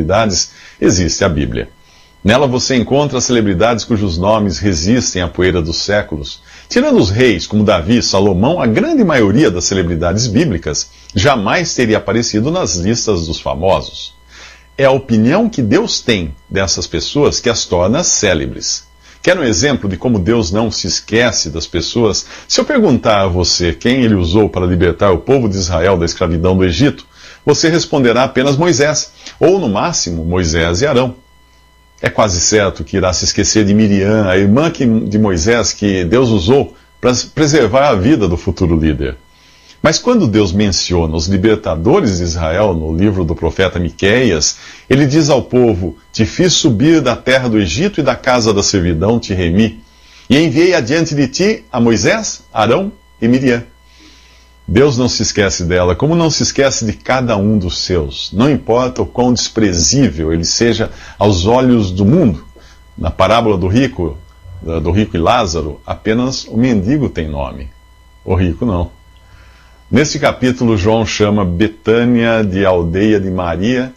celebridades, existe a Bíblia. Nela você encontra celebridades cujos nomes resistem à poeira dos séculos. Tirando os reis como Davi e Salomão, a grande maioria das celebridades bíblicas jamais teria aparecido nas listas dos famosos. É a opinião que Deus tem dessas pessoas que as torna célebres. Quer um exemplo de como Deus não se esquece das pessoas? Se eu perguntar a você quem ele usou para libertar o povo de Israel da escravidão do Egito, você responderá apenas Moisés, ou no máximo Moisés e Arão. É quase certo que irá se esquecer de Miriam, a irmã de Moisés, que Deus usou para preservar a vida do futuro líder. Mas quando Deus menciona os libertadores de Israel no livro do profeta Miqueias, ele diz ao povo: te fiz subir da terra do Egito e da casa da servidão te remi, e enviei adiante de ti a Moisés, Arão e Miriam. Deus não se esquece dela, como não se esquece de cada um dos seus. Não importa o quão desprezível ele seja aos olhos do mundo. Na parábola do rico e Lázaro, apenas o mendigo tem nome. O rico não. Neste capítulo, João chama Betânia de aldeia de Maria,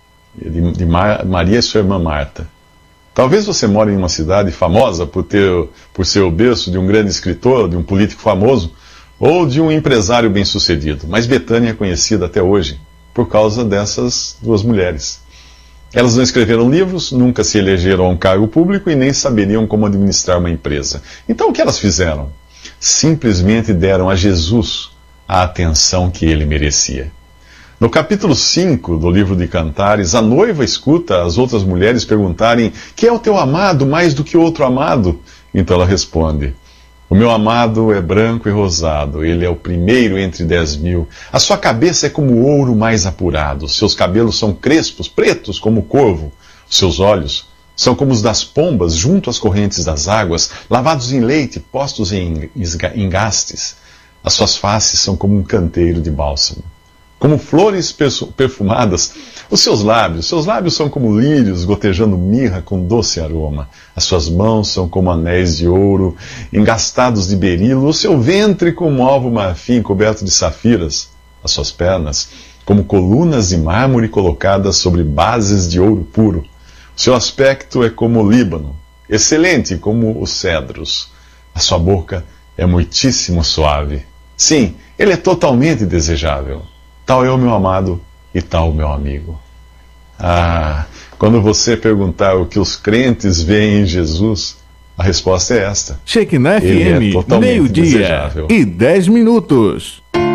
Maria e sua irmã Marta. Talvez você more em uma cidade famosa por ser o berço de um grande escritor, de um político famoso, ou de um empresário bem-sucedido, mas Betânia é conhecida até hoje por causa dessas duas mulheres. Elas não escreveram livros, nunca se elegeram a um cargo público e nem saberiam como administrar uma empresa. Então o que elas fizeram? Simplesmente deram a Jesus a atenção que ele merecia. No capítulo 5 do livro de Cantares, a noiva escuta as outras mulheres perguntarem: quem é o teu amado mais do que outro amado? Então ela responde: o meu amado é branco e rosado, ele é o primeiro entre 10.000. A sua cabeça é como o ouro mais apurado, seus cabelos são crespos, pretos como o corvo. Os seus olhos são como os das pombas junto às correntes das águas, lavados em leite, postos em engastes. As suas faces são como um canteiro de bálsamo, como flores perfumadas. Os seus lábios são como lírios gotejando mirra com doce aroma. As suas mãos são como anéis de ouro engastados de berilo. O seu ventre como alvo marfim coberto de safiras. As suas pernas como colunas de mármore colocadas sobre bases de ouro puro. O seu aspecto é como o Líbano, excelente como os cedros. A sua boca é muitíssimo suave. Sim, ele é totalmente desejável. Tal é o meu amado e tal o meu amigo. Quando você perguntar o que os crentes veem em Jesus, a resposta é esta. Shekinah FM, meio-dia e 10 minutos.